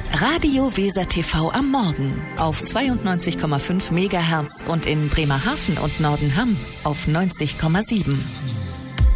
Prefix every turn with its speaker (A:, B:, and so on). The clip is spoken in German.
A: Radio Weser TV am Morgen auf 92,5 MHz und in Bremerhaven und Nordenham auf 90,7.